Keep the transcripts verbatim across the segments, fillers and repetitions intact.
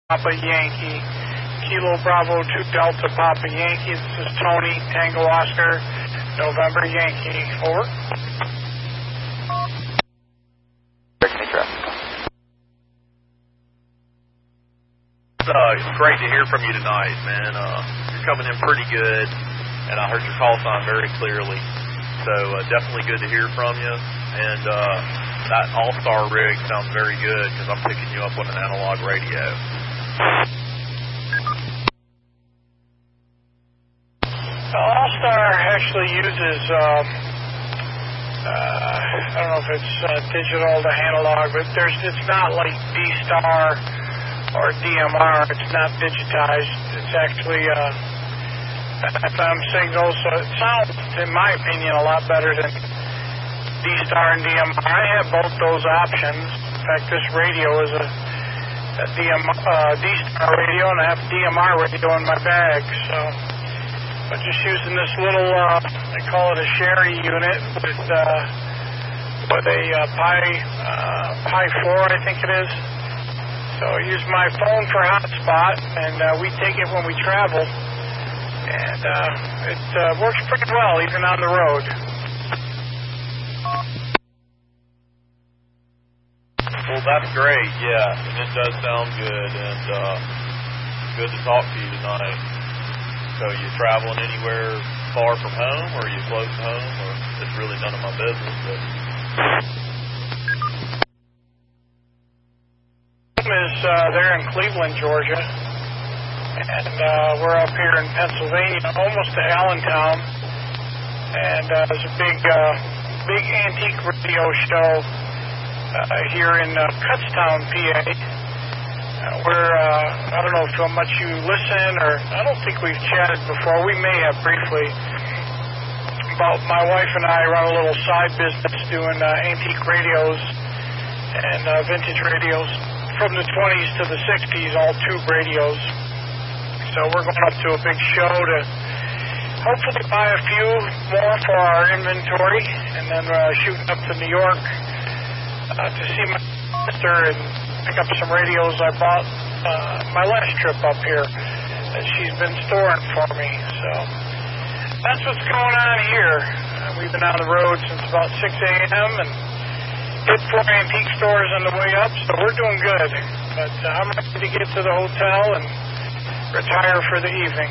Papa Yankee, Kilo Bravo two Delta Papa Yankee. This is Tony, Tango Oscar, November Yankee. Over. Uh, it's great to hear from you tonight, man. Uh, you're coming in pretty good, and I heard your call sign very clearly. So uh, definitely good to hear from you. And uh, that All-Star rig sounds very good because I'm picking you up on an analog radio. All-Star actually uses, um, uh, I don't know if it's uh, digital to analog, but there's it's not like D-Star or D M R. It's not digitized. It's actually uh, F M signals, so it sounds, in my opinion, a lot better than D-Star and D M R. I have both those options. In fact, this radio is a, a D M, uh, D-Star radio, and I have a D M R radio in my bag. So I'm just using this little, uh, they call it a Sherry unit with, uh, with a uh, Pi, uh, Pi four, I think it is. So I use my phone for hotspot, and uh, we take it when we travel, and uh, it uh, works pretty well even on the road. Well, that's great, yeah, and it does sound good, and uh, good to talk to you tonight. So you traveling anywhere far from home, or are you close to home, or it's really none of my business? But is uh, there in Cleveland, Georgia, and uh, we're up here in Pennsylvania, almost to Allentown, and uh, there's a big, uh, big antique radio show uh, here in uh, Kutztown, P A. Uh, we're, uh, I don't know how much you listen, or I don't think we've chatted before. We may have briefly. About my wife and I run a little side business doing uh, antique radios and uh, vintage radios. From the twenties to the sixties, all tube radios. So we're going up to a big show to hopefully buy a few more for our inventory, and then uh, shooting up to New York uh, to see my sister and pick up some radios I bought uh, my last trip up here that she's been storing for me. So that's what's going on here. Uh, we've been on the road since about six a.m. and hit four antique stores on the way up, so we're doing good. But uh, I'm ready to get to the hotel and retire for the evening.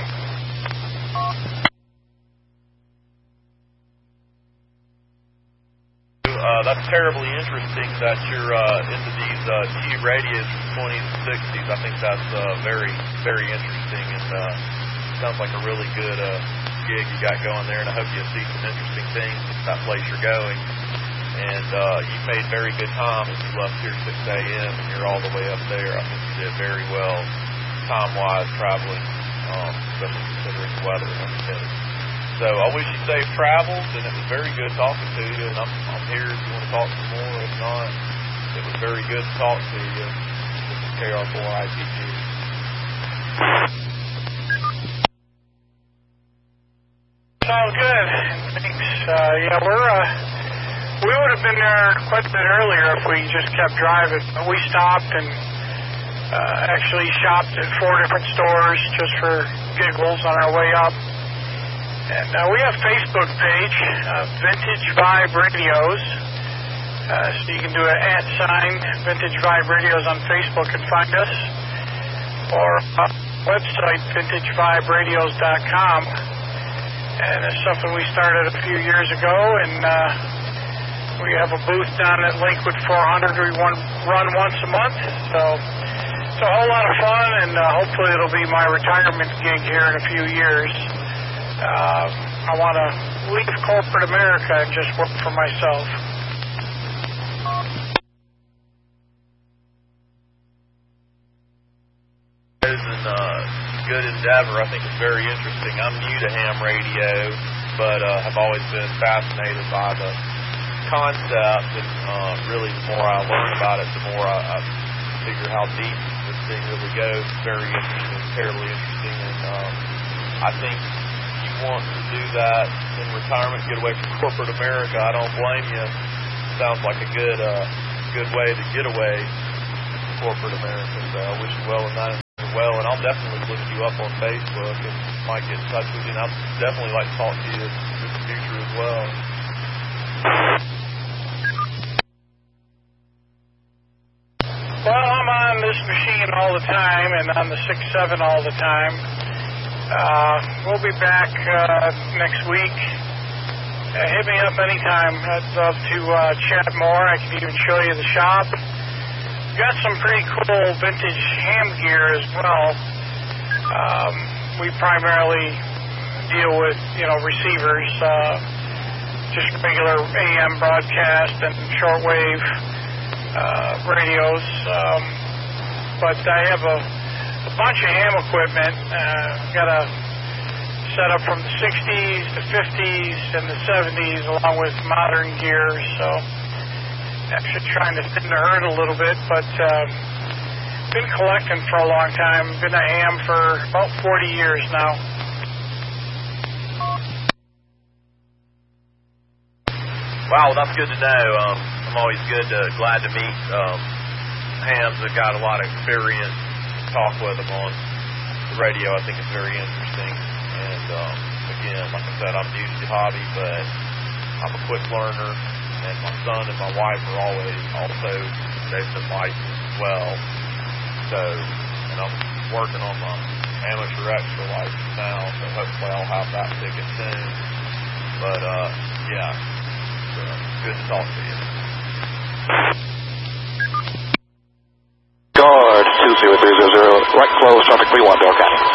Uh, that's terribly interesting that you're uh, into these uh, tube radios from the twenties and sixties. I think that's uh, very, very interesting, and uh, sounds like a really good uh, gig you got going there, and I hope you see some interesting things at that place you're going. And uh, you made very good time as you left here six a.m. and you're all the way up there. I think you did very well time-wise traveling, um, especially considering the weather and everything. So I wish you safe travels, and it was very good talking to you. And I'm, I'm here if you want to talk some more. If not, it was very good to talk to you. This is K R four I P G. Sounds good. Thanks. Uh, yeah, we're... Uh, We would have been there quite a bit earlier if we just kept driving. We stopped and uh, actually shopped at four different stores just for giggles on our way up. And uh, we have a Facebook page, uh, Vintage Vibe Radios. Uh, so you can do an at sign, Vintage Vibe Radios on Facebook and find us. Or uh, website, vintage vibe radios dot com. And it's something we started a few years ago, and uh, we have a booth down at Lakewood four hundred we run, run once a month, so it's a whole lot of fun, and uh, hopefully it'll be my retirement gig here in a few years. Uh, I want to leave corporate America and just work for myself. It's a uh, good endeavor. I think it's very interesting. I'm new to ham radio, but uh, have always been fascinated by the concept, and uh, really the more I learn about it, the more I, I figure how deep this thing really goes. It's very interesting, terribly interesting, and um, I think you want to do that in retirement, get away from corporate America. I don't blame you. Sounds like a good, uh, good way to get away from corporate America, so I wish you well in that. I'll definitely look you up on Facebook and might get in touch with you. And I'd definitely like to talk to you in the future as well. Well, I'm on this machine all the time and on the six seven all the time. Uh, we'll be back uh, next week. Uh, hit me up anytime. I'd love to uh, chat more. I can even show you the shop. Got some pretty cool vintage ham gear as well. Um, we primarily deal with, you know, receivers, uh, just regular A M broadcast and shortwave uh, radios. Um, but I have a, a bunch of ham equipment. Uh, got a setup from the sixties, the fifties, and the seventies, along with modern gear. So actually trying to thin the herd a little bit, but um, been collecting for a long time. Been a ham for about forty years now. Wow, that's good to know. Um, I'm always good, to, glad to meet um, hams that got a lot of experience. Talk with them on the radio. I think it's very interesting. And um, again, like I said, I'm new to the hobby, but I'm a quick learner. And my son and my wife are always also, they've been licensed as well. So, and I'm working on my amateur extra license now, so hopefully I'll have that ticket soon. But, uh, yeah, it's uh, good to talk to you. Guard two zero three zero zero, right close, traffic three one, Door County.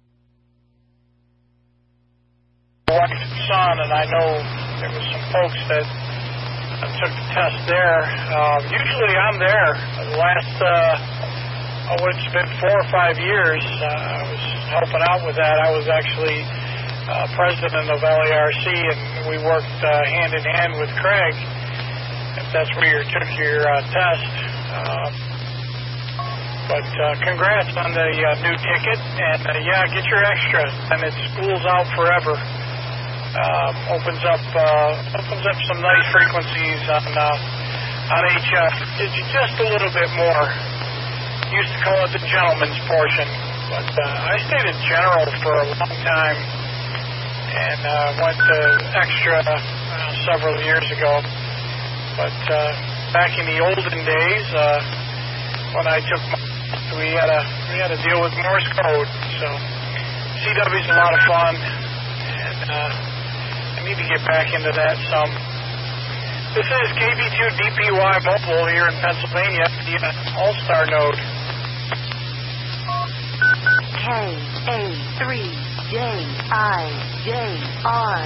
Wife and son, and I know there was some folks that I took the test there. Uh, usually I'm there. The last, uh, oh, it's been four or five years. Uh, I was helping out with that. I was actually uh, president of L A R C, and we worked uh, hand in hand with Craig. If that's where you took your uh, test. Uh, but uh, congrats on the uh, new ticket, and uh, yeah, get your extra. And it school's out forever. Uh, opens up uh, opens up some nice frequencies on uh, on H F. It's just a little bit more. Used to call it the gentleman's portion, but uh, I stayed at General for a long time and uh, went to Extra uh, several years ago. But uh, back in the olden days, uh, when I took my, we had a we had to deal with Morse code. So C W's a lot of fun, and uh, need to get back into that some. This is K B two D P Y Mobile here in Pennsylvania, the All-Star node. K A three J I J R.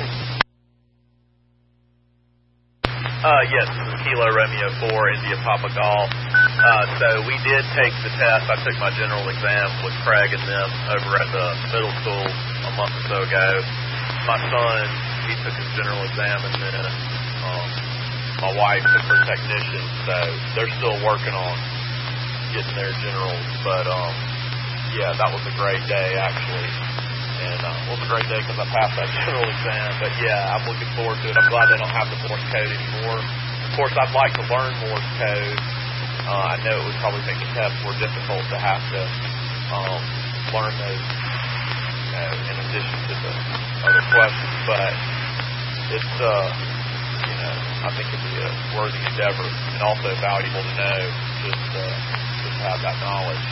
Uh, yes, this is Kilo Romeo four, India Papa Golf. Uh, so we did take the test. I took my general exam with Craig and them over at the middle school a month or so ago. My son, he took his general exam, and then um, my wife took her technician, so they're still working on getting their generals. But, um, yeah, that was a great day, actually. And uh, it was a great day because I passed that general exam. But, yeah, I'm looking forward to it. I'm glad they don't have the Morse code anymore. Of course, I'd like to learn Morse code. Uh, I know it would probably make the test more difficult to have to um, learn those, you know, in addition to the other questions. But it's, uh, you know, I think it'd be a worthy endeavor and also valuable to know, just, uh, just to have that knowledge.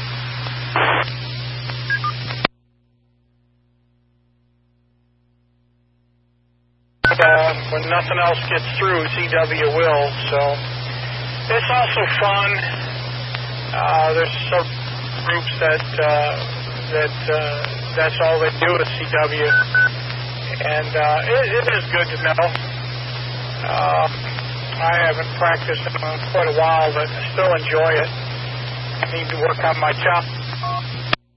Uh, when nothing else gets through, C W will. So it's also fun. Uh, there's some groups that uh, that uh, that's all they do is C W, and uh, it, it is good to know. Uh, I haven't practiced in quite a while, but I still enjoy it. I need to work on my chop